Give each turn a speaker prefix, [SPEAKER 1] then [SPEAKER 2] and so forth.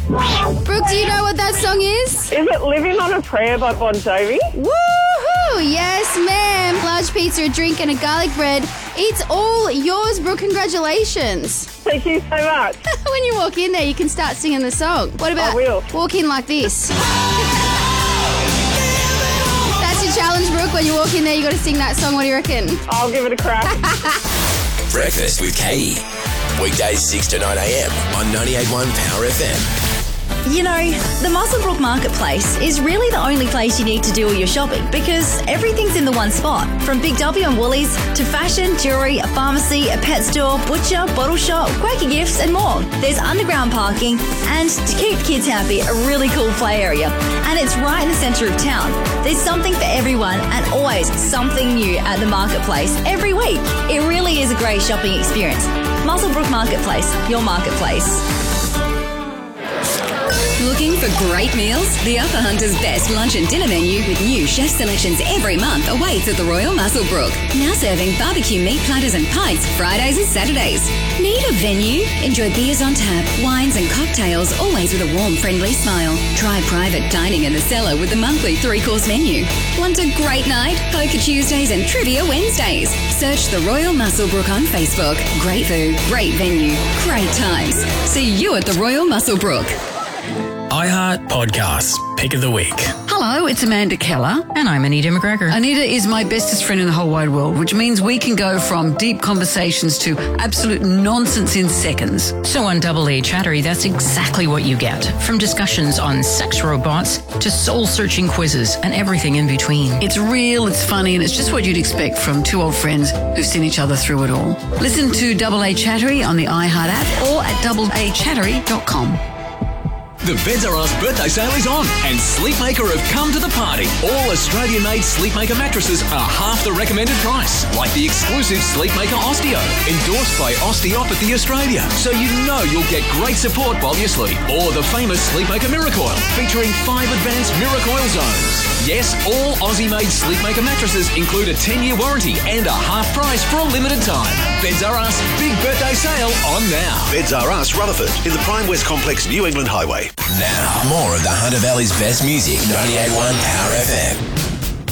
[SPEAKER 1] Brooke, do you know what that song is?
[SPEAKER 2] Is it Living on a Prayer by Bon Jovi?
[SPEAKER 1] Woohoo! Yes, ma'am. Large pizza, a drink, and a garlic bread. It's all yours, Brooke. Congratulations.
[SPEAKER 2] Thank you so much.
[SPEAKER 1] When you walk in there, you can start singing the song. What about
[SPEAKER 2] I will.
[SPEAKER 1] walk in like this? That's your challenge, Brooke. When you walk in there, you got to sing that song. What do you reckon?
[SPEAKER 2] I'll give it a crack.
[SPEAKER 3] Breakfast with Katie. Weekdays 6 to 9 a.m. on 98.1 Power FM.
[SPEAKER 4] You know, the Muswellbrook Marketplace is really the only place you need to do all your shopping because everything's in the one spot. From Big W and Woolies to fashion, jewellery, a pharmacy, a pet store, butcher, bottle shop, Quaker Gifts and more. There's underground parking and, to keep kids happy, a really cool play area. And it's right in the centre of town. There's something for everyone and always something new at the Marketplace every week. It really is a great shopping experience. Muswellbrook Marketplace, your marketplace.
[SPEAKER 5] Looking for great meals? The Upper Hunter's best lunch and dinner menu with new chef selections every month awaits at the Royal Muswellbrook. Now serving barbecue meat platters and pints Fridays and Saturdays. Need a venue? Enjoy beers on tap, wines and cocktails, always with a warm, friendly smile. Try private dining in the cellar with the monthly 3-course menu. Want a great night? Poker Tuesdays and Trivia Wednesdays. Search the Royal Muswellbrook on Facebook. Great food, great venue, great times. See you at the Royal Muswellbrook.
[SPEAKER 6] iHeart Podcasts, Pick of the Week.
[SPEAKER 7] Hello, it's Amanda Keller.
[SPEAKER 8] And I'm Anita McGregor.
[SPEAKER 7] Anita is my bestest friend in the whole wide world, which means we can go from deep conversations to absolute nonsense in seconds.
[SPEAKER 8] So on Double A Chattery, that's exactly what you get. From discussions on sex robots to soul-searching quizzes and everything in between.
[SPEAKER 7] It's real, it's funny, and it's just what you'd expect from two old friends who've seen each other through it all. Listen to Double A Chattery on the iHeart app or at doubleachattery.com.
[SPEAKER 9] The Beds R Us birthday sale is on and Sleepmaker have come to the party. All Australian-made Sleepmaker mattresses are half the recommended price, like the exclusive Sleepmaker Osteo, endorsed by Osteopathy Australia, so you know you'll get great support while you sleep. Or the famous Sleepmaker Miracoil, featuring 5 advanced Miracoil zones. Yes, all Aussie-made Sleepmaker mattresses include a 10-year warranty and a half price for a limited time. Beds R Us big birthday sale on now.
[SPEAKER 10] Beds R Us, Rutherford, in the Prime West Complex, New England Highway.
[SPEAKER 3] Now, more of the Hunter Valley's best music, 98.1 Power FM.